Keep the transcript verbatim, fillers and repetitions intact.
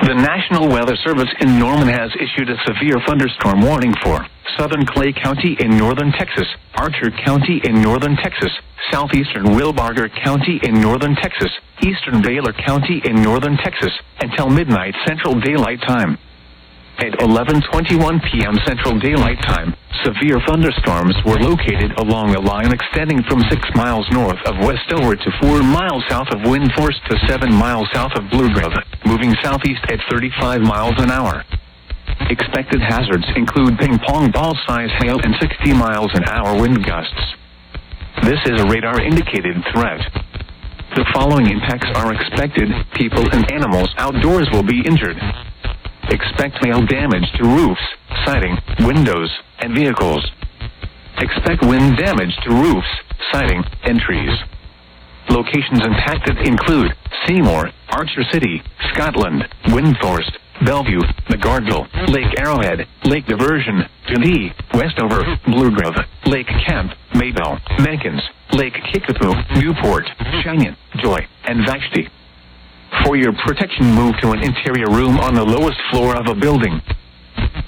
The National Weather Service in Norman has issued a severe thunderstorm warning for southern Clay County in northern Texas, Archer County in northern Texas, southeastern Wilbarger County in northern Texas, eastern Baylor County in northern Texas, until midnight Central Daylight Time. At eleven twenty-one p m Central Daylight Time, severe thunderstorms were located along a line extending from six miles north of Westover to four miles south of Windforest to seven miles south of Blue Grove, moving southeast at thirty-five miles an hour. Expected hazards include ping-pong ball-size hail and sixty miles an hour wind gusts. This is a radar-indicated threat. The following impacts are expected: people and animals outdoors will be injured. Expect hail damage to roofs, siding, windows, and vehicles. Expect wind damage to roofs, siding, and trees. Locations impacted include Seymour, Archer City, Scotland, Windforest, Bellevue, McGardville, Lake Arrowhead, Lake Diversion, Dundee, Westover, Blue Grove, Lake Camp, Maybell, Menkins, Lake Kickapoo, Newport, Cheyenne, Joy, and Vashti. For your protection, move to an interior room on the lowest floor of a building.